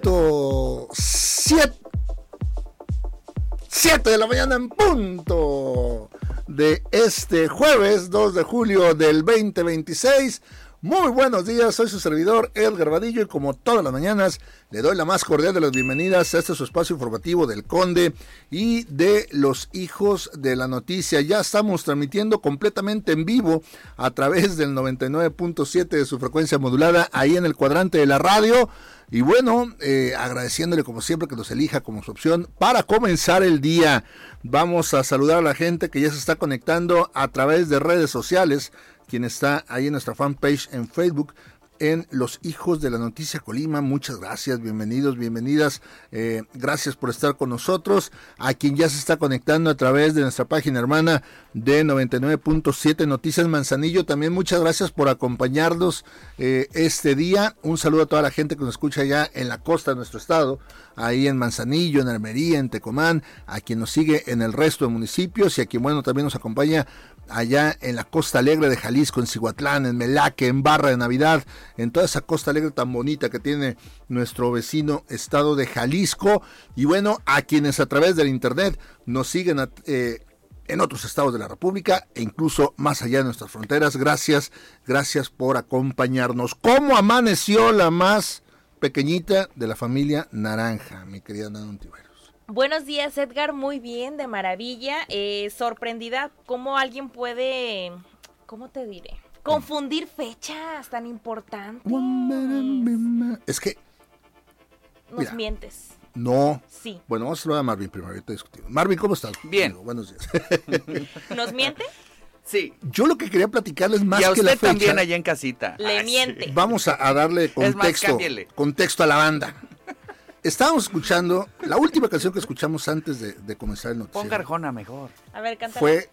momento 7 de la mañana en punto de este jueves 2 de julio del 2026. Muy buenos días, soy su servidor Edgar Vadillo y como todas las mañanas le doy la más cordial de las bienvenidas a este su espacio informativo del Conde y de los hijos de la noticia. Ya estamos transmitiendo completamente en vivo a través del 99.7 de su frecuencia modulada ahí en el cuadrante de la radio. Y bueno, agradeciéndole como siempre que nos elija como su opción para comenzar el día. Vamos a saludar a la gente que ya se está conectando a través de redes sociales, quien está ahí en nuestra fanpage en Facebook, en Los Hijos de la Noticia Colima. Muchas gracias, bienvenidos, bienvenidas, gracias por estar con nosotros. A quien ya se está conectando a través de nuestra página hermana de 99.7 Noticias Manzanillo, también muchas gracias por acompañarnos este día. Un saludo a toda la gente que nos escucha allá en la costa de nuestro estado, ahí en Manzanillo, en Armería, en Tecomán, a quien nos sigue en el resto de municipios y a quien, bueno, también nos acompaña allá en la Costa Alegre de Jalisco, en Cihuatlán, en Melaque, en Barra de Navidad, en toda esa Costa Alegre tan bonita que tiene nuestro vecino estado de Jalisco. Y bueno, a quienes a través del internet nos siguen en otros estados de la República e incluso más allá de nuestras fronteras, gracias por acompañarnos. ¿Cómo amaneció la más pequeñita de la familia Naranja, mi querida Nana Ontiveros? Buenos días, Edgar, muy bien, de maravilla, sorprendida cómo alguien puede, ¿cómo te diré? Confundir fechas tan importantes. Es que nos mientes. No. Sí. Bueno, vamos a saludar a Marvin primero, ahorita discutimos. Marvin, ¿cómo estás? Bien. Buenos días. ¿Nos miente? Sí. Yo lo que quería platicarles más que la fecha. Y a usted también allá en casita. Le miente. Sí. Vamos a darle contexto a la banda. Estábamos escuchando, la última canción que escuchamos antes de comenzar el noticiero. Pon Arjona mejor. A ver, cántala. Fue...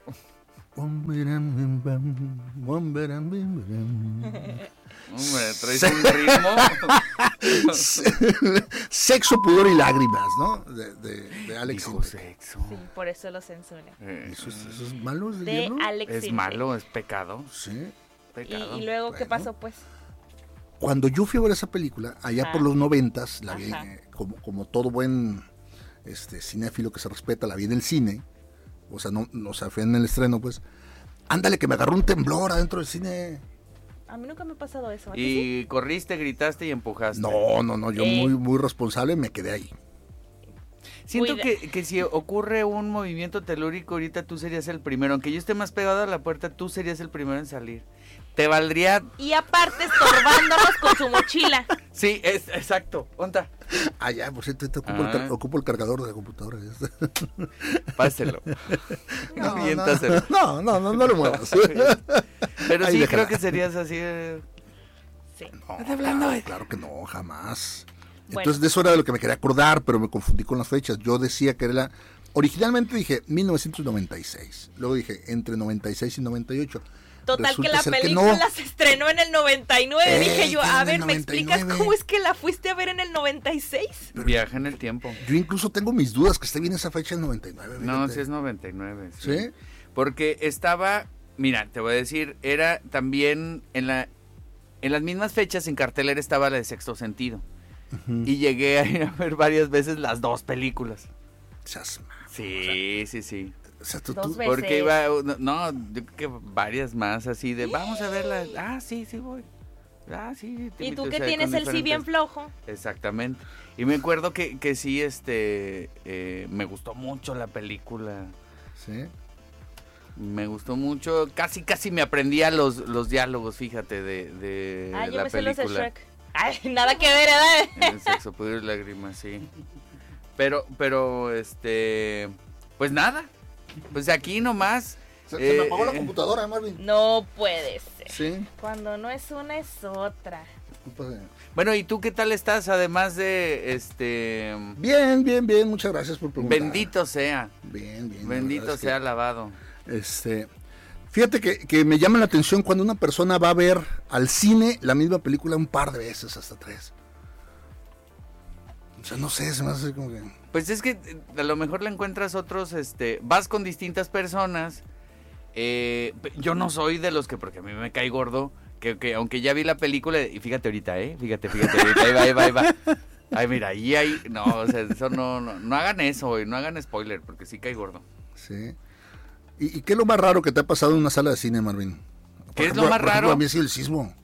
¿Traes un ritmo? Sexo, pudor y lágrimas, ¿no? De Alex Dijo Sintek. sexo. Sí, por eso lo censura. ¿Eso es malo? ¿Es De diablo? Alex Es Sintek. malo, es pecado. Sí. Pecado. Y luego, ¿qué Bueno. pasó, pues? Cuando yo fui a ver esa película, allá Ajá. por los 90s, la vi Ajá. como todo buen cinéfilo que se respeta, la vi en el cine, o sea, no fue en el estreno, pues, ándale que me agarró un temblor adentro del cine. A mí nunca me ha pasado eso. ¿A ti Y corriste, gritaste y empujaste. No, yo muy responsable me quedé ahí. Siento Cuida. que si ocurre un movimiento telúrico ahorita tú serías el primero. Aunque yo esté más pegado a la puerta, tú serías el primero en salir. Te valdría... Y aparte estorbándonos con su mochila. Sí, exacto. ¿Onta? Ya, por cierto, ocupo el cargador de la computadora. Ya está. Páselo. No Aviéntaselo. lo muevas. Pero Ahí sí, déjala. creo que serías así. Sí. Claro que no, jamás. Bueno. Entonces de eso era de lo que me quería acordar, pero me confundí con las fechas. Yo decía que era originalmente dije 1996, luego dije entre 96 y 98. Total, Resulta que la ser que película no. se estrenó en el 99. Dije yo, que a en el ver, ¿me explicas 99? cómo es que la fuiste a ver en el 96? Viaja en el tiempo. Yo incluso tengo mis dudas que esté bien esa fecha del 99. No, fíjate. sí es 99. ¿Sí? Porque estaba, mira, te voy a decir, era también en las mismas fechas en cartelera estaba la de Sexto Sentido. Ujú. Y llegué a ir a ver varias veces las dos películas. Chasma. Sí. O sea, tú, Dos veces. Porque iba, no, yo creo que varias más así de, vamos a verla. Ah, sí, voy. Ah, sí. te Y invito, tú o que sea, tienes con el sí bien diferentes- flojo. Exactamente. Y me acuerdo que sí, me gustó mucho la película. ¿sí? Me gustó mucho, casi me aprendía los diálogos, fíjate, de Ah, yo la me sé los de película. Shrek. Ay, nada que ver, ¿verdad? El sexo, pudor y lágrimas, sí. Pero, pues nada, pues aquí nomás. Se me apagó la computadora, Marvin. No puede ser. Sí. Cuando no es una, es otra. Bueno, ¿y tú qué tal estás? Además de, Bien, muchas gracias por preguntar. bendito sea, Bien. la bendito verdad es sea que, alabado. Fíjate que me llama la atención cuando una persona va a ver al cine la misma película un par de veces, hasta 3. O sea, no sé, se me hace como que... Pues es que a lo mejor le encuentras otros, vas con distintas personas. Yo no soy de los que, porque a mí me cae gordo, que aunque ya vi la película, y fíjate ahorita, fíjate ahorita, ahí va. Ay, mira, ahí hay... No, o sea, eso no hagan eso, güey, no hagan spoiler, porque sí cae gordo. Sí. ¿Y qué es lo más raro que te ha pasado en una sala de cine, Marvin? ¿Qué es lo más por ejemplo, raro? a mí ha sido el sismo.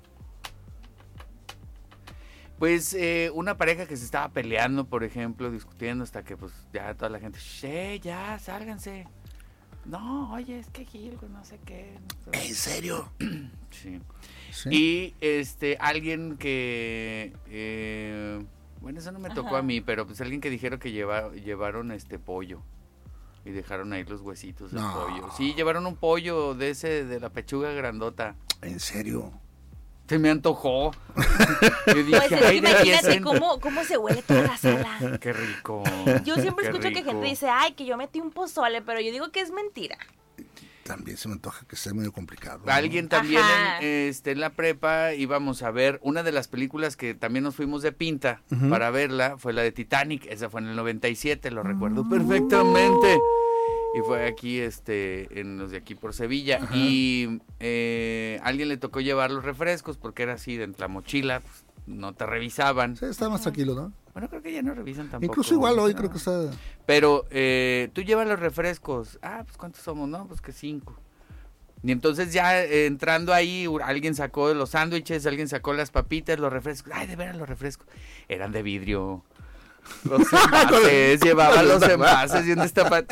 Pues una pareja que se estaba peleando, por ejemplo, discutiendo hasta que pues ya toda la gente, ya, sálganse. No, oye, es que Gil, no sé qué. ¿En serio? Sí. Sí. Y alguien que bueno, eso no me tocó a mí, pero pues alguien que dijeron que llevaron pollo y dejaron ahí los huesitos del pollo. Sí, llevaron un pollo de la pechuga grandota. ¿En serio? Se me antojó. Yo dije, Pues es que imagínate cómo se huele toda la sala. Qué rico. Yo siempre qué escucho que rico. gente dice, ay, que yo metí un pozole, pero yo digo que es mentira. También se me antoja que sea medio complicado, ¿no? Alguien también Ajá. en la prepa íbamos a ver una de las películas que también nos fuimos de pinta para verla, fue la de Titanic, esa fue en el 97, lo recuerdo perfectamente. Y fue aquí, en los de aquí por Sevilla. Ajá. Y alguien le tocó llevar los refrescos porque era así, de la mochila, pues, no te revisaban. Sí, está más tranquilo, ¿no? Bueno, creo que ya no revisan tampoco. Incluso igual hoy No. creo que está... Pero tú llevas los refrescos. Ah, pues ¿cuántos somos? No, pues que 5. Y entonces ya entrando ahí, alguien sacó los sándwiches, alguien sacó las papitas, los refrescos. Ay, de veras los refrescos. Eran de vidrio. Los envases, llevaba los envases y un destapate.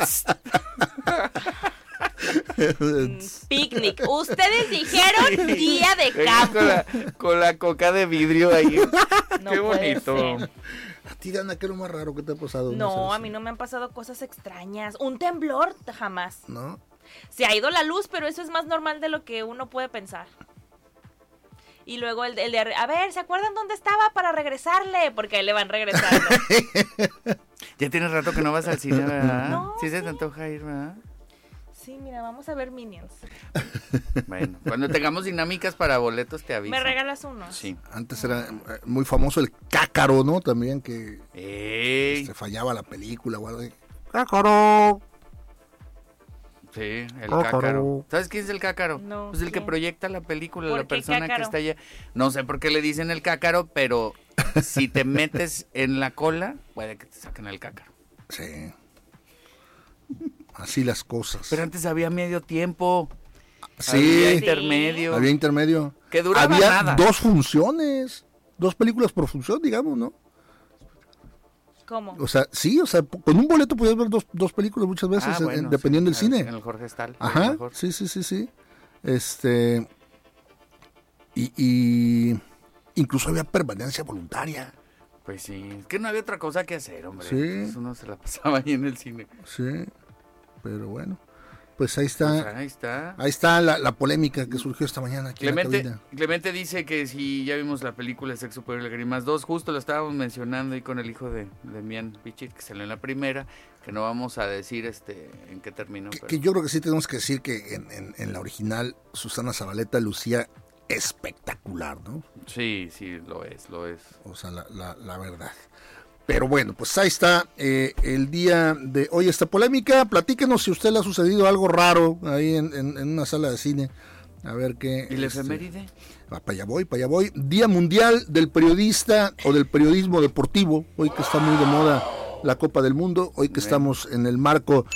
Picnic. Ustedes dijeron día de campo. Con la coca de vidrio ahí. No Qué puede bonito. ser. A ti, Dana, ¿qué es lo más raro que te ha pasado? No, a mí no me han pasado cosas extrañas. Un temblor, jamás. ¿No? Se ha ido la luz, pero eso es más normal de lo que uno puede pensar. Y luego el de a ver, ¿se acuerdan dónde estaba para regresarle? Porque ahí le van regresando. Ya tienes rato que no vas al cine, ¿verdad? No, Sí se sí. te antoja ir, ¿verdad? Sí, mira, vamos a ver Minions. Bueno, cuando tengamos dinámicas para boletos te aviso. ¿Me regalas uno? Sí. Antes era muy famoso el cácaro, ¿no? También que ¡Ey! se fallaba la película o algo así. ¡Cácaro! Sí, el Cácaro. cácaro. ¿Sabes quién es el cácaro? No, Pues el que ¿quién? proyecta la película, ¿Por la qué persona cácaro? que está allá. No sé por qué le dicen el cácaro, pero si te metes en la cola, puede que te saquen el cácaro. Sí. Así las cosas. Pero antes había medio tiempo. Sí. Había intermedio. Había intermedio. Que duraba Había nada. 2 funciones. 2 películas por función, digamos, ¿no? ¿Cómo? O sea, sí, o sea, con un boleto podías ver dos películas muchas veces, Bueno, dependiendo sí, del cine. En el Jorge Estal. Ajá, mejor. sí. Y incluso había permanencia voluntaria. Pues sí, es que no había otra cosa que hacer, hombre. Sí. Entonces uno se la pasaba ahí en el cine. Sí, pero bueno, pues ahí está. Pues ahí está. Ahí está la polémica que surgió esta mañana aquí en la cabina. Clemente dice que si ya vimos la película Sexo, Poder y Lágrimas 2, justo lo estábamos mencionando ahí con el hijo de Mian Pichit, que salió en la primera, que no vamos a decir en qué terminó. Pero... Que yo creo que sí tenemos que decir que en la original Susana Zabaleta lucía espectacular, ¿no? Sí, lo es. O sea, la verdad. Pero bueno, pues ahí está el día de hoy esta polémica. Platíquenos si a usted le ha sucedido algo raro ahí en una sala de cine. A ver qué... ¿Y la efeméride? Para allá voy. Día Mundial del Periodista o del Periodismo Deportivo. Hoy que está muy de moda la Copa del Mundo. Hoy que estamos en el marco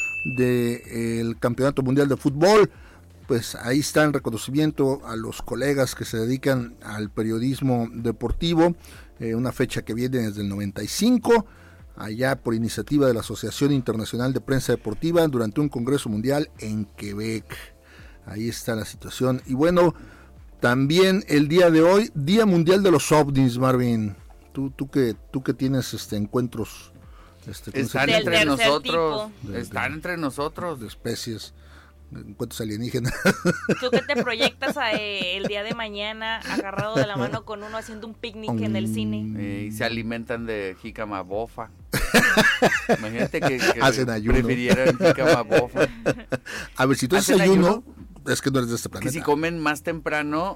del Campeonato Mundial de Fútbol. Pues ahí está el reconocimiento a los colegas que se dedican al periodismo deportivo, una fecha que viene desde el 95, allá por iniciativa de la Asociación Internacional de Prensa Deportiva, durante un congreso mundial en Quebec. Ahí está la situación. Y bueno, también el día de hoy, Día Mundial de los OVNIs, Marvin. Tú que tienes encuentros Están Del entre tercer nosotros. tipo. Están entre nosotros. de especies, encuentros alienígenas. Tú que te proyectas el día de mañana agarrado de la mano con uno haciendo un picnic en el cine. Y se alimentan de jícama bofa. Imagínate que Hacen ayuno. prefirieran jícama bofa. A ver, si tú haces ¿Hacen ayuno, es que no eres de este Que planeta. si comen más temprano,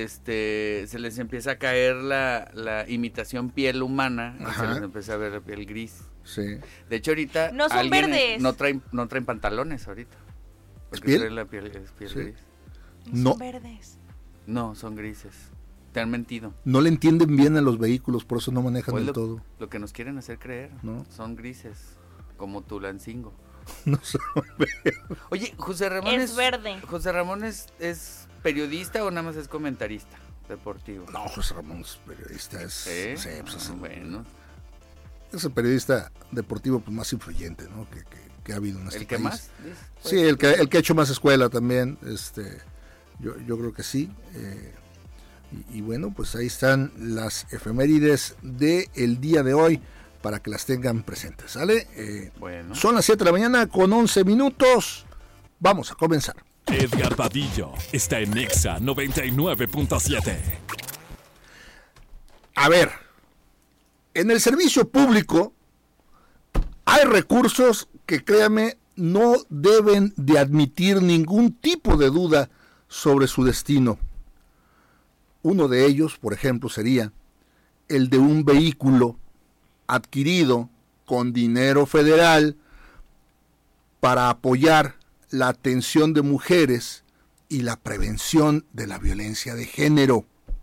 se les empieza a caer la imitación piel humana y Ajá. se les empieza a ver la piel gris. Sí. De hecho, ahorita No son alguien verdes. no traen pantalones ahorita. Porque piel? traen la piel, es piel Sí. gris. No No. son verdes. No, son grises. Te han mentido. No le entienden bien a los vehículos, por eso no manejan Pues del todo. Lo que nos quieren hacer creer, ¿no? Son grises, como Tulancingo. No son Oye, José Ramón es verde. ¿José Ramón es periodista o nada más es comentarista deportivo? No, José Ramón es periodista. ¿Sí? Sí, pues Bueno. Es el periodista deportivo pues, más influyente, ¿no? que ha habido en este ¿El que país. más? Sí, el que ha hecho más escuela también. Yo creo que sí. Y bueno, pues ahí están las efemérides del día de hoy para que las tengan presentes, ¿sale? Bueno. Son las 7 de la mañana con 11 minutos. Vamos a comenzar. Edgar Vadillo está en Nexa 99.7. A ver, en el servicio público hay recursos que, créame, no deben de admitir ningún tipo de duda sobre su destino. Uno de ellos, por ejemplo, sería el de un vehículo adquirido con dinero federal para apoyar la atención de mujeres y la prevención de la violencia de género.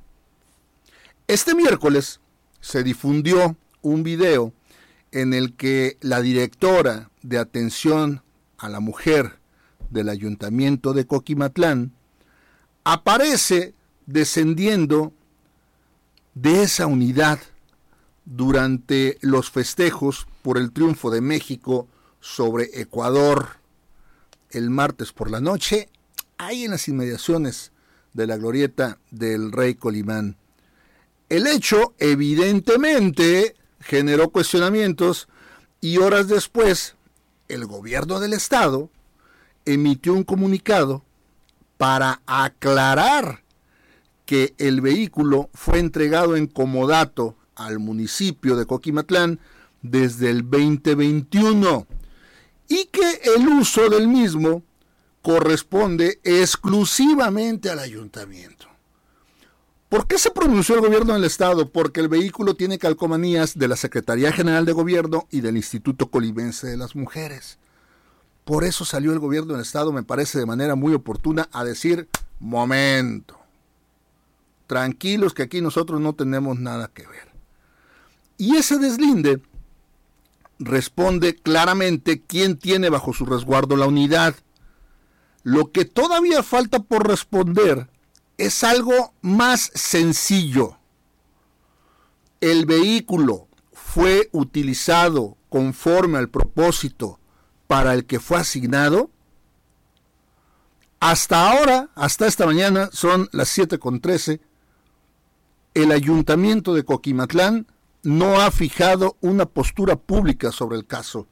Este miércoles se difundió un video en el que la directora de atención a la mujer del Ayuntamiento de Coquimatlán aparece descendiendo de esa unidad durante los festejos por el triunfo de México sobre Ecuador el martes por la noche, ahí en las inmediaciones de la glorieta del Rey Colimán. El hecho evidentemente generó cuestionamientos y horas después el gobierno del estado emitió un comunicado para aclarar que el vehículo fue entregado en comodato al municipio de Coquimatlán desde el 2021 y que el uso del mismo corresponde exclusivamente al ayuntamiento. ¿Por qué se pronunció el gobierno del estado? Porque el vehículo tiene calcomanías de la Secretaría General de Gobierno y del Instituto Colimense de las Mujeres. Por eso salió el gobierno del estado, me parece de manera muy oportuna, a decir, momento, tranquilos que aquí nosotros no tenemos nada que ver. Y ese deslinde responde claramente quién tiene bajo su resguardo la unidad. Lo que todavía falta por responder es algo más sencillo. ¿El vehículo fue utilizado conforme al propósito para el que fue asignado? Hasta ahora, hasta esta mañana, son las 7:13, el Ayuntamiento de Coquimatlán no ha fijado una postura pública sobre el caso.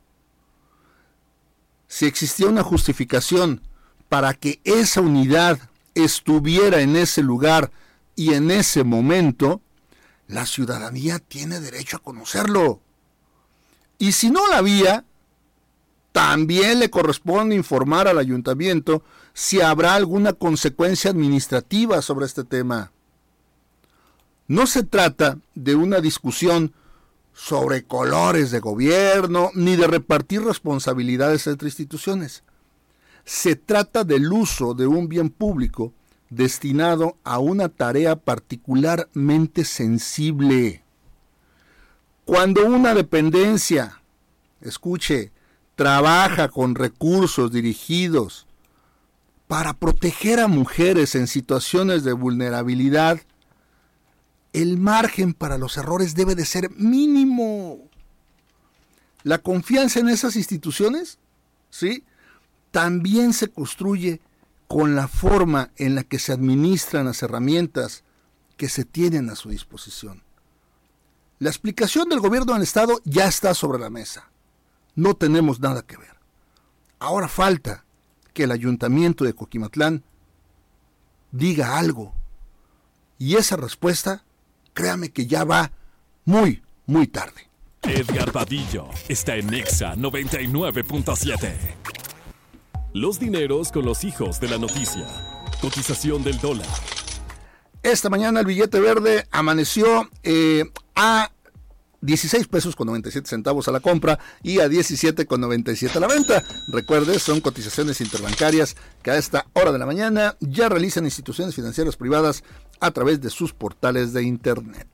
Si existía una justificación para que esa unidad estuviera en ese lugar y en ese momento, la ciudadanía tiene derecho a conocerlo. Y si no la había, también le corresponde informar al ayuntamiento si habrá alguna consecuencia administrativa sobre este tema. No se trata de una discusión sobre colores de gobierno ni de repartir responsabilidades entre instituciones. Se trata del uso de un bien público destinado a una tarea particularmente sensible. Cuando una dependencia, escuche, trabaja con recursos dirigidos para proteger a mujeres en situaciones de vulnerabilidad, el margen para los errores debe de ser mínimo. La confianza en esas instituciones, ¿sí?, también se construye con la forma en la que se administran las herramientas que se tienen a su disposición. La explicación del gobierno del estado ya está sobre la mesa. No tenemos nada que ver. Ahora falta que el ayuntamiento de Coquimatlán diga algo. Y esa respuesta, créame que ya va muy, muy tarde. Edgar Vadillo está en Nexa 99.7. Los dineros con los hijos de la noticia. Cotización del dólar. Esta mañana el billete verde amaneció a 16 pesos con 97 centavos a la compra y a 17 con 97 a la venta. Recuerde, son cotizaciones interbancarias que a esta hora de la mañana ya realizan instituciones financieras privadas a través de sus portales de internet.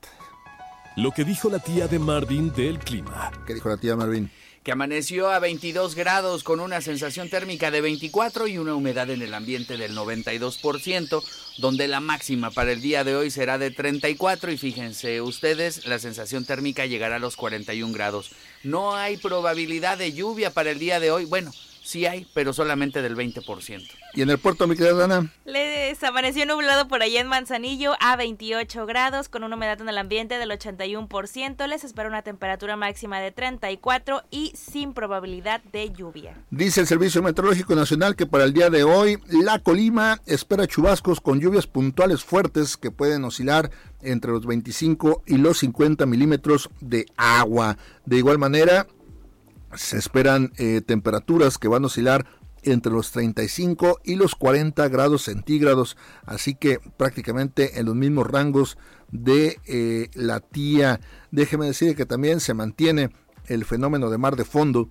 Lo que dijo la tía de Marvin del clima. ¿Qué dijo la tía Marvin? Que amaneció a 22 grados con una sensación térmica de 24 y una humedad en el ambiente del 92%, donde la máxima para el día de hoy será de 34 y fíjense ustedes, la sensación térmica llegará a los 41 grados. No hay probabilidad de lluvia para el día de hoy, bueno, sí hay, pero solamente del 20%. ¿Y en el puerto, mi querida Dana? Les amaneció nublado por allá en Manzanillo a 28 grados con una humedad en el ambiente del 81%. Les espera una temperatura máxima de 34 y sin probabilidad de lluvia. Dice el Servicio Meteorológico Nacional que para el día de hoy la Colima espera chubascos con lluvias puntuales fuertes que pueden oscilar entre los 25 y los 50 milímetros de agua. De igual manera, se esperan temperaturas que van a oscilar entre los 35 y los 40 grados centígrados, así que prácticamente en los mismos rangos de la tía. Déjeme decir que también se mantiene el fenómeno de mar de fondo,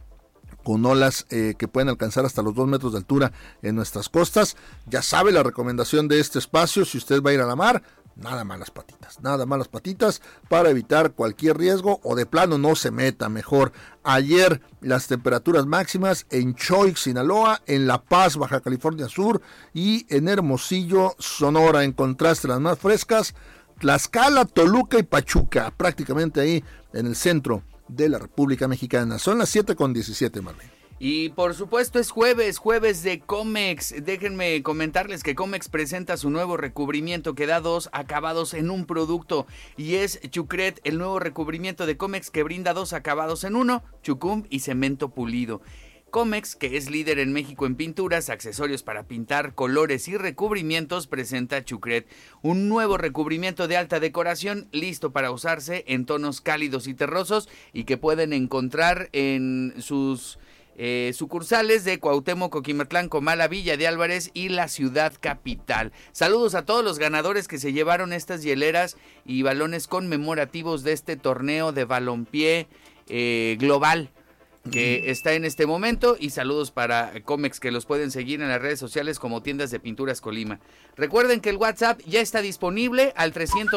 con olas que pueden alcanzar hasta los 2 metros de altura en nuestras costas. Ya sabe la recomendación de este espacio: si usted va a ir a la mar, nada malas patitas para evitar cualquier riesgo, o de plano no se meta mejor. Ayer las temperaturas máximas en Choix, Sinaloa, en La Paz, Baja California Sur, y en Hermosillo, Sonora. En contraste, las más frescas, Tlaxcala, Toluca y Pachuca, prácticamente ahí en el centro de la República Mexicana. Son las 7:17, Marlene. Y por supuesto es jueves de Comex. Déjenme comentarles que Comex presenta su nuevo recubrimiento que da 2 acabados en un producto, y es Chucret, el nuevo recubrimiento de Comex que brinda 2 acabados en uno, chucum y cemento pulido. Comex, que es líder en México en pinturas, accesorios para pintar, colores y recubrimientos, presenta Chucret, un nuevo recubrimiento de alta decoración listo para usarse en tonos cálidos y terrosos y que pueden encontrar en sus sucursales de Cuauhtémoc, Coquimatlán, Comala, Villa de Álvarez y la ciudad capital. Saludos a todos los ganadores que se llevaron estas hieleras y balones conmemorativos de este torneo de balompié global que está en este momento, y saludos para Comex, que los pueden seguir en las redes sociales como Tiendas de Pinturas Colima. Recuerden que el WhatsApp ya está disponible al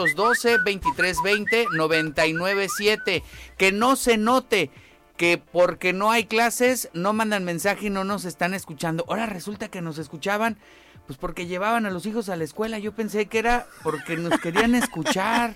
312-2320-997. Que no se note que porque no hay clases no mandan mensaje y no nos están escuchando. Ahora resulta que nos escuchaban pues porque llevaban a los hijos a la escuela. Yo pensé que era porque nos querían escuchar.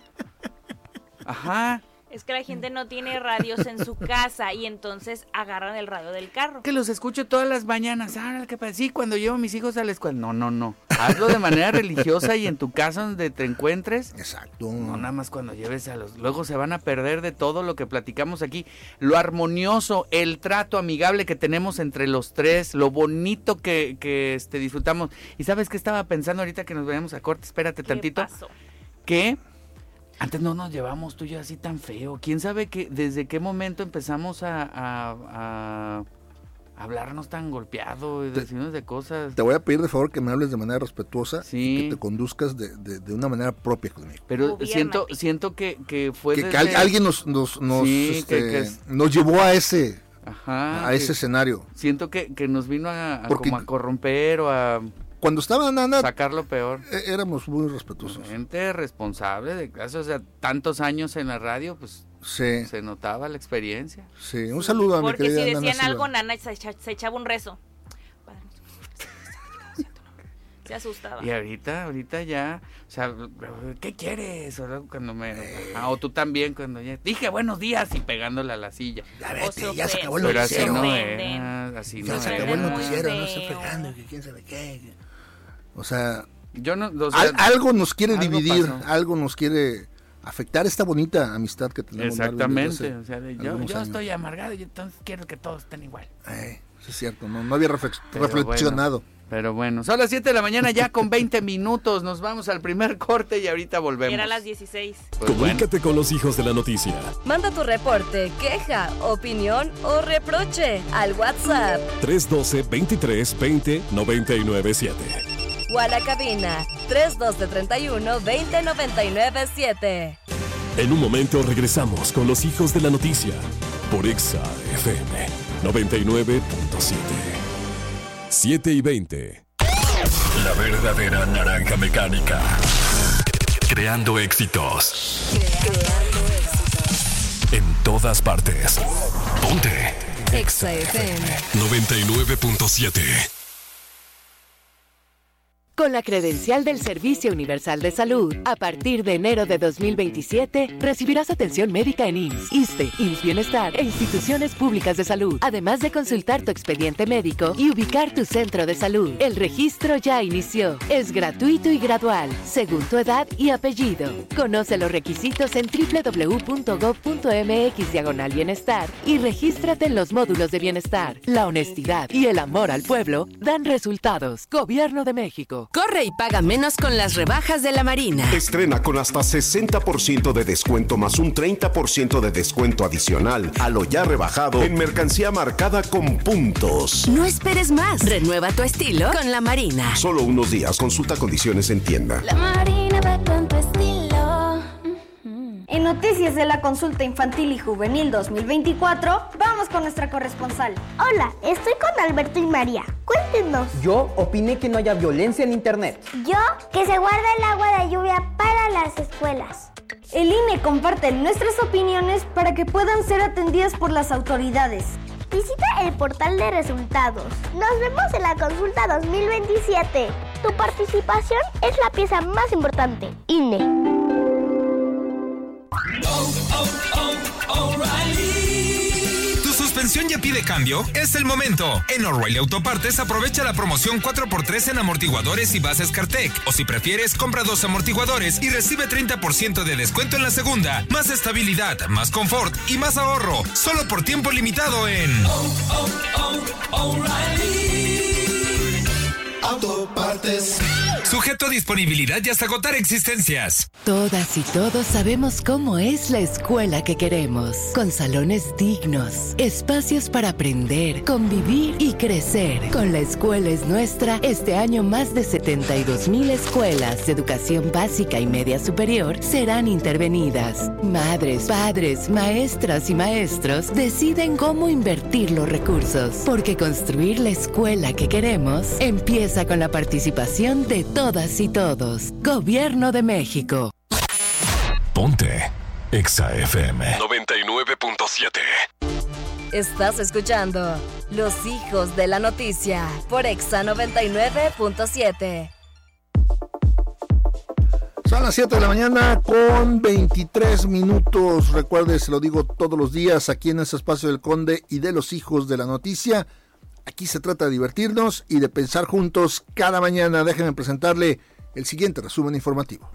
Ajá. Es que la gente no tiene radios en su casa y entonces agarran el radio del carro. Que los escucho todas las mañanas. Ah, ¿qué pasa? Sí, cuando llevo a mis hijos a la escuela. No. Hazlo de manera religiosa y en tu casa donde te encuentres. Exacto. No, nada más cuando lleves a los... Luego se van a perder de todo lo que platicamos aquí. Lo armonioso, el trato amigable que tenemos entre los tres, lo bonito que disfrutamos. ¿Y sabes qué estaba pensando ahorita que nos vayamos a corte? Espérate tantito. ¿Qué pasó? Que antes no nos llevamos tú y yo así tan feo. ¿Quién sabe desde qué momento empezamos a hablarnos tan golpeado y decirnos de cosas? Te voy a pedir de favor que me hables de manera respetuosa, sí, y que te conduzcas de una manera propia conmigo. Pero siento que fue que alguien nos llevó a ese, ajá, a ese escenario. Siento que nos vino como a corromper o a... Cuando estaba Nana, sacar lo peor. Éramos muy respetuosos. Gente responsable de clase, o sea, tantos años en la radio, pues sí, se notaba la experiencia. Sí, un saludo a mi querida Porque si decían Nana algo, Nana se echaba un rezo. Se asustaba. Y ahorita ya, o sea, ¿qué quieres? Cuando o tú también, cuando ya dije buenos días y pegándole a la silla. Ya vete, ya se acabó el Pero noticiero. así Ya no se era. acabó el noticiero, no estoy fregando, que quién sabe qué. O sea, yo no, o sea, algo nos quiere algo dividir, pasó. Algo nos quiere afectar esta bonita amistad que tenemos. Exactamente, o sea, yo años. estoy amargado y entonces quiero que todos estén igual. Sí es cierto, no había reflexionado. Pero bueno, son las 7 de la mañana ya con 20 minutos, nos vamos al primer corte y ahorita volvemos. Era a las 16. Pues Comunícate con los hijos de la noticia. Manda tu reporte, queja, opinión o reproche al WhatsApp 312-2320-997. o a la cabina 312-31-20-997. En un momento regresamos con los hijos de la noticia por Exa FM 99.7. 7:20. La verdadera naranja mecánica. Creando éxitos. En todas partes. Ponte. Exa FM 99.7. Con la credencial del Servicio Universal de Salud, a partir de enero de 2027, recibirás atención médica en IMSS, ISSSTE, IMSS Bienestar e instituciones públicas de salud, además de consultar tu expediente médico y ubicar tu centro de salud. El registro ya inició. Es gratuito y gradual, según tu edad y apellido. Conoce los requisitos en www.gov.mx/bienestar y regístrate en los módulos de bienestar. La honestidad y el amor al pueblo dan resultados. Gobierno de México. Corre y paga menos con las rebajas de la Marina. Estrena con hasta 60% de descuento más un 30% de descuento adicional a lo ya rebajado en mercancía marcada con puntos. No esperes más. Renueva tu estilo con la Marina. Solo unos días. Consulta condiciones en tienda. La Marina va con tu estilo. En noticias de la consulta infantil y juvenil 2024, vamos con nuestra corresponsal. Hola, estoy con Alberto y María. Cuéntenos. Yo opiné que no haya violencia en internet. Yo, que se guarde el agua de lluvia para las escuelas. El INE comparte nuestras opiniones para que puedan ser atendidas por las autoridades. Visita el portal de resultados. Nos vemos en la consulta 2027. Tu participación es la pieza más importante. INE. ¿Tu suspensión ya pide cambio? Es el momento. En O'Reilly Autopartes aprovecha la promoción 4x3 en amortiguadores y bases Cartec. O si prefieres, compra 2 amortiguadores y recibe 30% de descuento en la segunda. Más estabilidad, más confort y más ahorro. Solo por tiempo limitado en O'Reilly Autopartes. Sujeto a disponibilidad y hasta agotar existencias. Todas y todos sabemos cómo es la escuela que queremos, con salones dignos, espacios para aprender, convivir y crecer. Con La Escuela es Nuestra, este año más de 72,000 escuelas de educación básica y media superior serán intervenidas. Madres, padres, maestras y maestros deciden cómo invertir los recursos, porque construir la escuela que queremos empieza con la participación de todas y todos. Gobierno de México. Ponte Exa FM 99.7. Estás escuchando Los Hijos de la Noticia por Exa 99.7. Son las 7 de la mañana con 23 minutos. Recuerde, se lo digo todos los días aquí en este espacio del Conde y de los Hijos de la Noticia. Aquí se trata de divertirnos y de pensar juntos cada mañana. Déjenme presentarle el siguiente resumen informativo.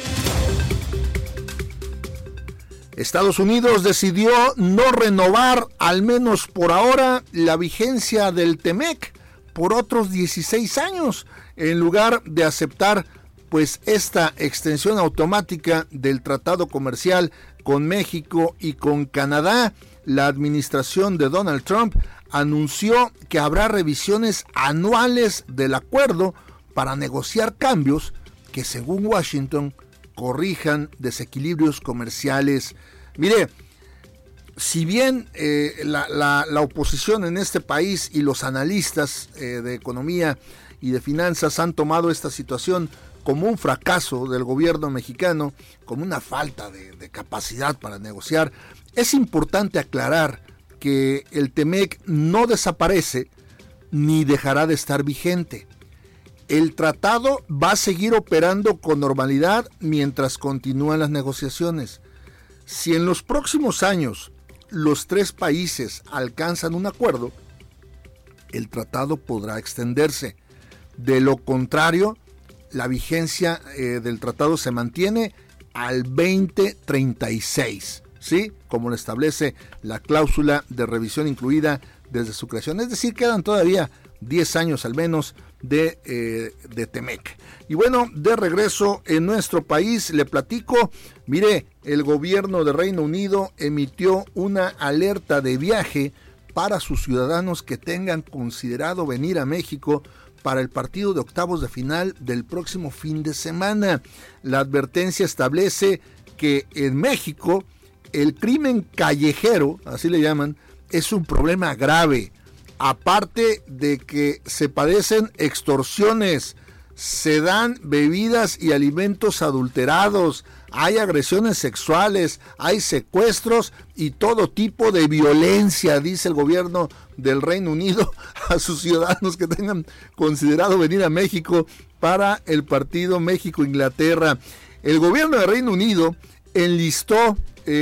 Estados Unidos decidió no renovar, al menos por ahora, la vigencia del TEMEC por otros 16 años, en lugar de aceptar pues esta extensión automática del tratado comercial con México y con Canadá. La administración de Donald Trump anunció que habrá revisiones anuales del acuerdo para negociar cambios que, según Washington, corrijan desequilibrios comerciales. Mire, si bien la oposición en este país y los analistas de economía y de finanzas han tomado esta situación como un fracaso del gobierno mexicano, como una falta de capacidad para negociar, es importante aclarar que el TEMEC no desaparece ni dejará de estar vigente. El tratado va a seguir operando con normalidad mientras continúan las negociaciones. Si en los próximos años los tres países alcanzan un acuerdo, el tratado podrá extenderse. De lo contrario, la vigencia del tratado se mantiene al 2036, ¿sí? Como lo establece la cláusula de revisión incluida desde su creación. Es decir, quedan todavía 10 años al menos de TEMEC. Y bueno, de regreso en nuestro país, le platico, mire, el gobierno de Reino Unido emitió una alerta de viaje para sus ciudadanos que tengan considerado venir a México para el partido de octavos de final del próximo fin de semana. La advertencia establece que en México el crimen callejero, así le llaman, es un problema grave. Aparte de que se padecen extorsiones, se dan bebidas y alimentos adulterados, hay agresiones sexuales, hay secuestros y todo tipo de violencia, dice el gobierno del Reino Unido a sus ciudadanos que tengan considerado venir a México para el partido México-Inglaterra. El gobierno del Reino Unido enlistó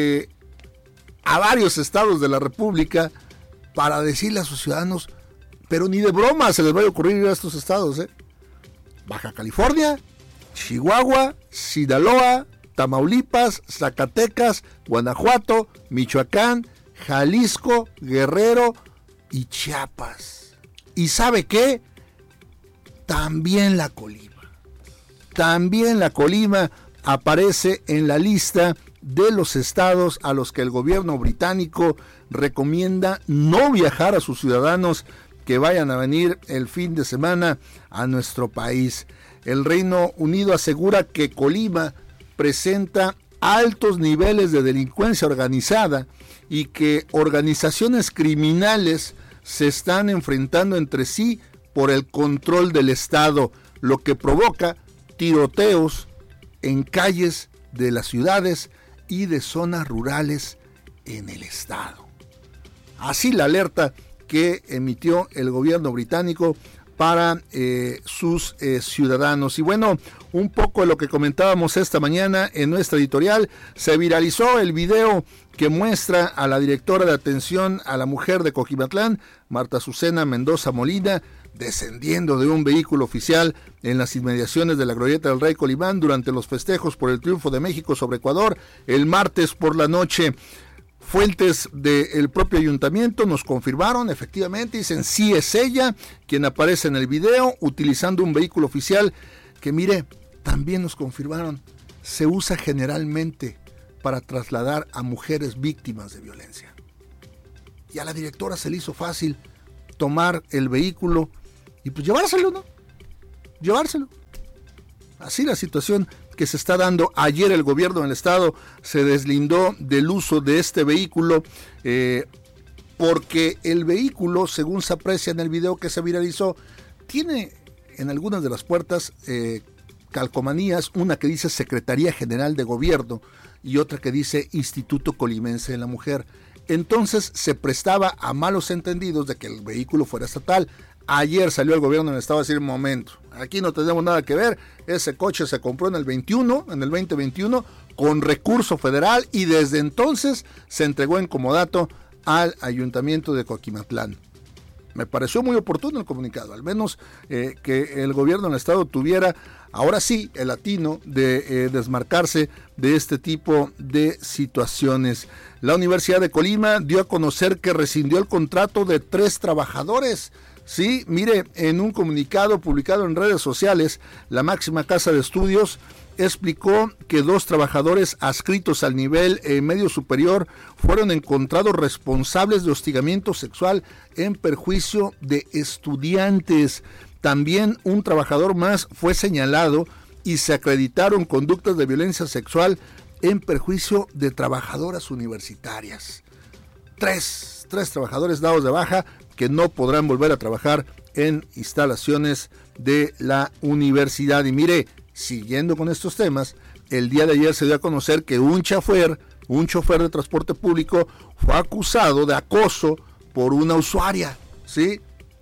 a varios estados de la República para decirle a sus ciudadanos, pero ni de broma se les va a ocurrir ir a estos estados, Baja California, Chihuahua, Sinaloa, Tamaulipas, Zacatecas, Guanajuato, Michoacán, Jalisco, Guerrero y Chiapas. ¿Y sabe qué? También la Colima. También la Colima aparece en la lista de los estados a los que el gobierno británico recomienda no viajar a sus ciudadanos que vayan a venir el fin de semana a nuestro país. El Reino Unido asegura que Colima presenta altos niveles de delincuencia organizada y que organizaciones criminales se están enfrentando entre sí por el control del Estado, lo que provoca tiroteos en calles de las ciudades y de zonas rurales en el Estado. Así la alerta que emitió el gobierno británico para sus ciudadanos. Y bueno, un poco de lo que comentábamos esta mañana en nuestra editorial, se viralizó el video que muestra a la directora de atención a la mujer de Coquimatlán, Marta Azucena Mendoza Molina, descendiendo de un vehículo oficial en las inmediaciones de la Glorieta del Rey Colimán durante los festejos por el triunfo de México sobre Ecuador el martes por la noche. Fuentes del propio ayuntamiento nos confirmaron, efectivamente, dicen sí es ella quien aparece en el video utilizando un vehículo oficial que, mire, también nos confirmaron, se usa generalmente para trasladar a mujeres víctimas de violencia. Y a la directora se le hizo fácil tomar el vehículo y pues llevárselo, ¿no? Llevárselo. Así la situación que se está dando. Ayer el gobierno del estado se deslindó del uso de este vehículo porque el vehículo, según se aprecia en el video que se viralizó, tiene en algunas de las puertas calcomanías, una que dice Secretaría General de Gobierno y otra que dice Instituto Colimense de la Mujer. Entonces se prestaba a malos entendidos de que el vehículo fuera estatal. Ayer salió el gobierno del estado a decir, momento, aquí no tenemos nada que ver, ese coche se compró en el 2021, con recurso federal y desde entonces se entregó en comodato al ayuntamiento de Coquimatlán. Me pareció muy oportuno el comunicado, al menos que el gobierno del estado tuviera, ahora sí, el atino de desmarcarse de este tipo de situaciones. La Universidad de Colima dio a conocer que rescindió el contrato de 3 trabajadores. Sí, mire, en un comunicado publicado en redes sociales, la máxima casa de estudios explicó que 2 trabajadores adscritos al nivel medio superior fueron encontrados responsables de hostigamiento sexual en perjuicio de estudiantes. También un trabajador más fue señalado y se acreditaron conductas de violencia sexual en perjuicio de trabajadoras universitarias. 3 trabajadores dados de baja que no podrán volver a trabajar en instalaciones de la universidad. Y mire, siguiendo con estos temas, el día de ayer se dio a conocer que un chofer de transporte público fue acusado de acoso por una usuaria, ¿sí?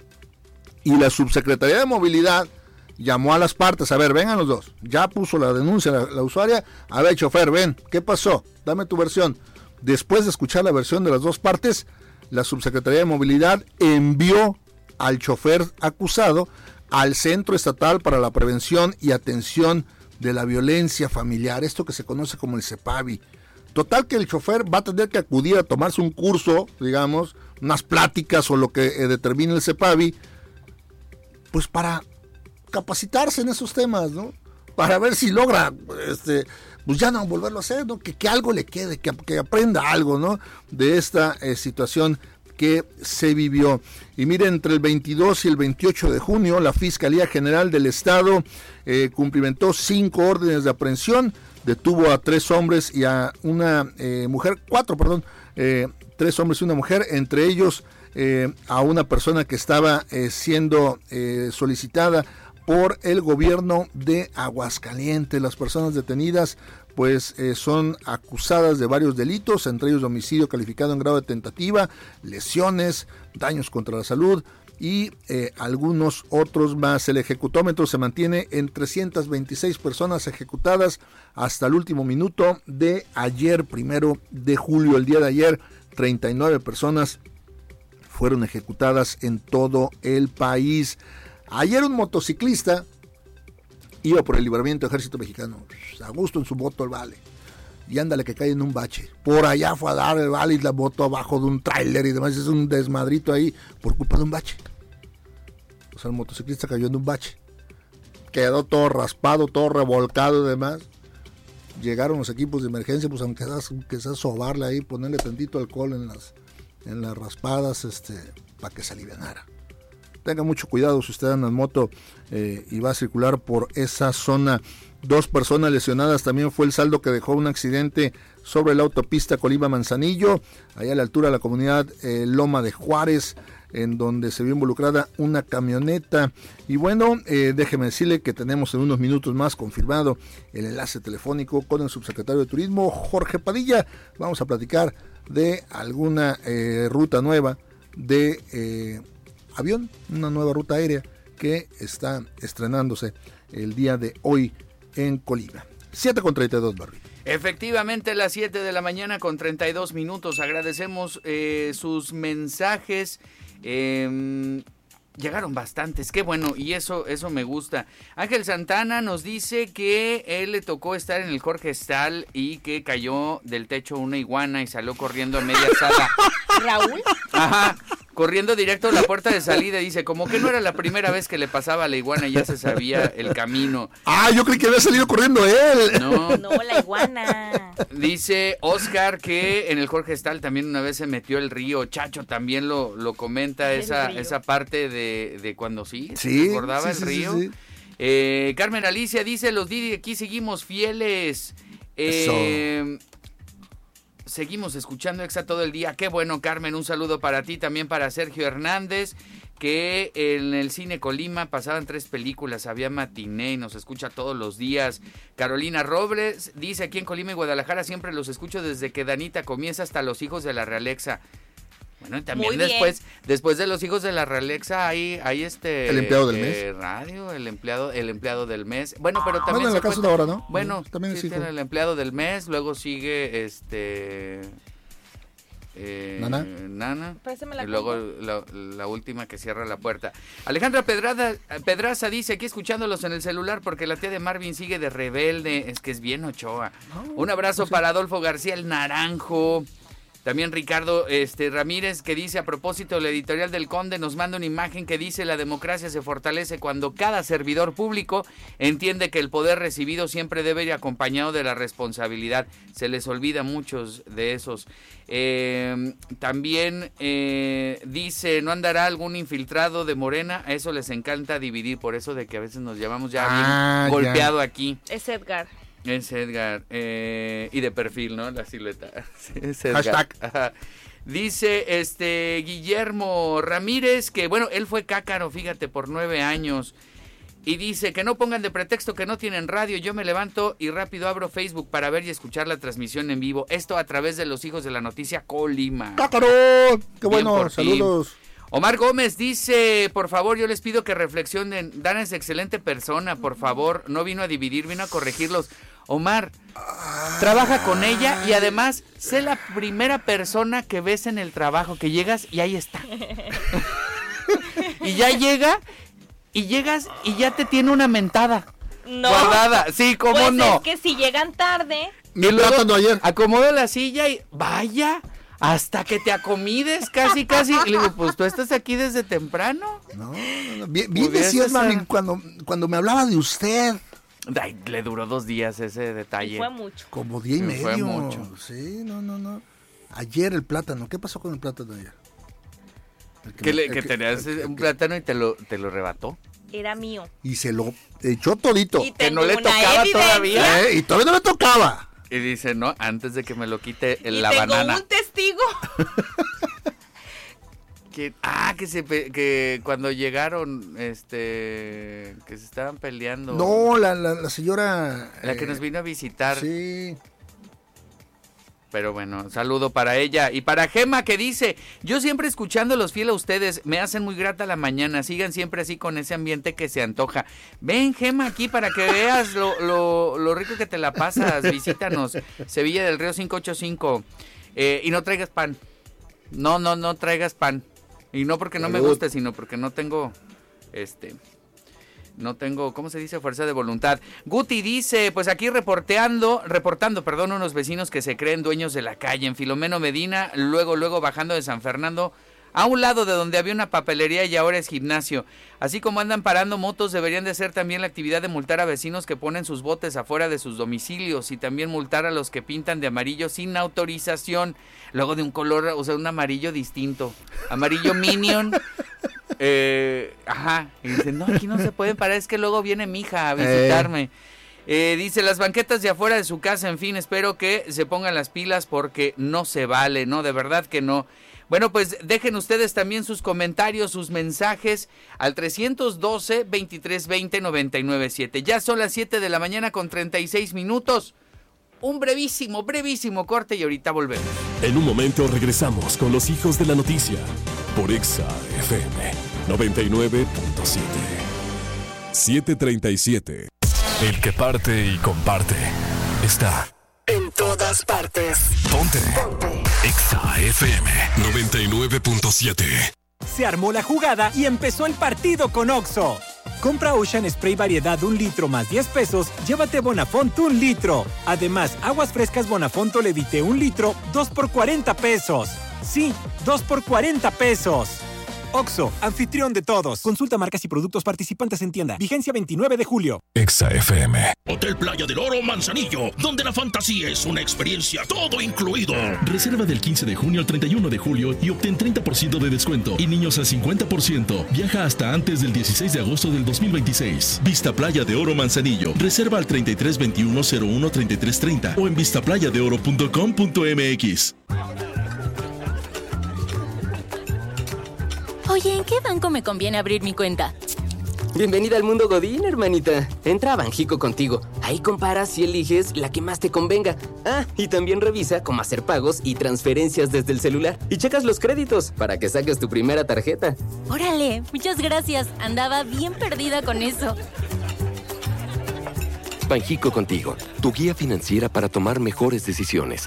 Y la Subsecretaría de Movilidad llamó a las partes, a ver, vengan los dos, ya puso la denuncia la usuaria, a ver, chofer, ven, ¿qué pasó? Dame tu versión. Después de escuchar la versión de las dos partes, la Subsecretaría de Movilidad envió al chofer acusado al Centro Estatal para la Prevención y Atención de la Violencia Familiar, esto que se conoce como el CEPAVI. Total que el chofer va a tener que acudir a tomarse un curso, digamos, unas pláticas o lo que determine el CEPAVI, pues para capacitarse en esos temas, ¿no? Para ver si logra, pues ya no volverlo a hacer, ¿no? Que algo le quede, que aprenda algo, ¿no? De esta situación que se vivió. Y mire, entre el 22 y el 28 de junio, la Fiscalía General del Estado cumplimentó 5 órdenes de aprehensión, detuvo a 3 hombres y a una mujer, 4, perdón, 3 hombres y una mujer, entre ellos a una persona que estaba siendo solicitada por el gobierno de Aguascalientes. Las personas detenidas pues son acusadas de varios delitos, entre ellos homicidio calificado en grado de tentativa, lesiones, daños contra la salud y algunos otros más. El ejecutómetro se mantiene en 326 personas ejecutadas hasta el último minuto de ayer, 1 de julio. El día de ayer, 39 personas fueron ejecutadas en todo el país. Ayer un motociclista iba por el libramiento del Ejército Mexicano, a gusto en su moto el vale, y ándale que cae en un bache. Por allá fue a dar el vale y la moto abajo de un tráiler y demás, es un desmadrito ahí por culpa de un bache. O sea, el motociclista cayó en un bache, quedó todo raspado, todo revolcado y demás. Llegaron los equipos de emergencia, pues aunque sea sobarle ahí, ponerle tantito alcohol en las raspadas, para que se alivianara. Tenga mucho cuidado si usted anda en moto y va a circular por esa zona. 2 personas lesionadas también fue el saldo que dejó un accidente sobre la autopista Colima-Manzanillo, allá a la altura de la comunidad Loma de Juárez, en donde se vio involucrada una camioneta. Y bueno, déjeme decirle que tenemos en unos minutos más confirmado el enlace telefónico con el subsecretario de Turismo, Jorge Padilla. Vamos a platicar de alguna ruta nueva de avión, una nueva ruta aérea que está estrenándose el día de hoy en Colima. 7:32, Barry. Efectivamente, las 7 de la mañana con 32 minutos. Agradecemos sus mensajes. Llegaron bastantes, qué bueno, y eso me gusta. Ángel Santana nos dice que él le tocó estar en el Jorge Estal y que cayó del techo una iguana y salió corriendo a media sala. ¿Raúl? Ajá, corriendo directo a la puerta de salida. Dice, como que no era la primera vez que le pasaba a la iguana y ya se sabía el camino. Ah, yo creí que había salido corriendo él. No, la iguana. Dice Oscar que en el Jorge Estal también una vez se metió el río. Chacho también lo comenta, esa parte de cuando se desbordaba el río. Sí. Carmen Alicia dice, los Didi, aquí seguimos fieles. Seguimos escuchando Exa todo el día. Qué bueno, Carmen, un saludo para ti, también para Sergio Hernández, que en el Cine Colima pasaban 3 películas, había matiné y nos escucha todos los días. Carolina Robles dice, aquí en Colima y Guadalajara siempre los escucho desde que Danita comienza hasta Los Hijos de la Realexa. Bueno, y también después de Los Hijos de la Realexa hay el empleado del mes. Radio, el empleado del mes. Bueno, pero también en la casa de ahora, ¿no? Bueno, también sí, tiene el empleado del mes, luego sigue Nana. Y luego la última que cierra la puerta. Alejandra Pedraza dice, aquí escuchándolos en el celular porque la tía de Marvin sigue de rebelde. Es que es bien Ochoa. Un abrazo para Adolfo García el Naranjo. También Ricardo Ramírez, que dice, a propósito de la editorial del Conde, nos manda una imagen que dice, la democracia se fortalece cuando cada servidor público entiende que el poder recibido siempre debe ir acompañado de la responsabilidad. Se les olvida muchos de esos. También dice, ¿no andará algún infiltrado de Morena? A eso les encanta dividir, por eso de que a veces nos llamamos ya bien golpeado aquí. Es Edgar. Es Edgar, y de perfil, ¿no? La silueta. Es Edgar. Hashtag. Ajá. Dice Guillermo Ramírez que, bueno, él fue cácaro, fíjate, por 9 años. Y dice que no pongan de pretexto que no tienen radio. Yo me levanto y rápido abro Facebook para ver y escuchar la transmisión en vivo. Esto a través de Los Hijos de la Noticia Colima. ¡Cácaro! ¡Qué bueno! Saludos. Omar Gómez dice, por favor, yo les pido que reflexionen. Dana es excelente persona, por favor. No vino a dividir, vino a corregirlos. Omar, trabaja con ella y además sé la primera persona que ves en el trabajo, que llegas y ahí está. Y ya llegas y ya te tiene una mentada. No. Guardada. Sí, ¿cómo pues no? Es que si llegan tarde. Y luego ayer acomodo la silla y vaya, hasta que te acomides, casi. Y le digo, pues tú estás aquí desde temprano. No. Bien decías, mami, cuando me hablaba de usted. Ay, le duró 2 días ese detalle. Y fue mucho. Como 10 y medio. Fue mucho. Sí, no. Ayer el plátano. ¿Qué pasó con el plátano ayer? Que tenías un plátano y te lo rebató. Era mío. Y se lo echó todito. Y que no le tocaba evidencia. todavía. Y todavía no le tocaba. Y dice, no, antes de que me lo quite la banana. un testigo. que cuando llegaron, que se estaban peleando. No, la señora. La que nos vino a visitar. Sí. Pero bueno, saludo para ella. Y para Gema, que dice, yo siempre escuchándolos fiel a ustedes, me hacen muy grata la mañana, sigan siempre así con ese ambiente que se antoja. Ven, Gema, aquí para que veas lo rico que te la pasas, visítanos, Sevilla del Río 585, y no traigas pan, no traigas pan, y no porque no me guste, sino porque no tengo, ¿cómo se dice? Fuerza de voluntad. Guti dice, pues aquí reportando, unos vecinos que se creen dueños de la calle. En Filomeno Medina, luego bajando de San Fernando, a un lado de donde había una papelería y ahora es gimnasio. Así como andan parando motos, deberían de ser también la actividad de multar a vecinos que ponen sus botes afuera de sus domicilios y también multar a los que pintan de amarillo sin autorización. Luego de un color, o sea, un amarillo distinto. Amarillo Minion. Y dicen, no, aquí no se pueden parar, es que luego viene mi hija a visitarme. Dice, las banquetas de afuera de su casa, en fin, espero que se pongan las pilas porque no se vale, no, de verdad que no. Bueno, pues dejen ustedes también sus comentarios, sus mensajes al 312-2320-997. Ya son las 7 de la mañana con 36 minutos. Un brevísimo corte y ahorita volvemos. En un momento regresamos con los hijos de la noticia por Exa FM 99.7. 7:37. El que parte y comparte está en todas partes. Ponte. Exa FM 99.7. Se armó la jugada y empezó el partido con Oxxo. Compra Ocean Spray variedad 1 litro más 10 pesos, llévate Bonafont 1 litro. Además, aguas frescas Bonafont Levite 1 litro, 2 por 40 pesos. Sí, 2 por 40 pesos. Oxxo, anfitrión de todos. Consulta marcas y productos participantes en tienda. Vigencia 29 de julio. Exa FM. Hotel Playa del Oro Manzanillo, donde la fantasía es una experiencia, todo incluido. Reserva del 15 de junio al 31 de julio y obtén 30% de descuento y niños al 50%. Viaja hasta antes del 16 de agosto del 2026. Vista Playa de Oro Manzanillo. Reserva al 33 21 01 33 30 o en vistaplayadeoro.com.mx. Oye, ¿en qué banco me conviene abrir mi cuenta? Bienvenida al mundo Godín, hermanita. Entra a Banjico contigo. Ahí comparas y eliges la que más te convenga. Ah, y también revisa cómo hacer pagos y transferencias desde el celular. Y checas los créditos para que saques tu primera tarjeta. Órale, muchas gracias. Andaba bien perdida con eso. Banjico contigo, tu guía financiera para tomar mejores decisiones.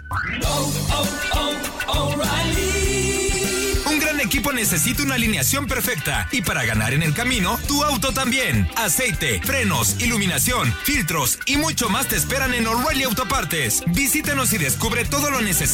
Un gran equipo necesita una alineación perfecta y para ganar en el camino, tu auto también. Aceite, frenos, iluminación, filtros y mucho más te esperan en O'Reilly Autopartes. Visítanos y descubre todo lo necesario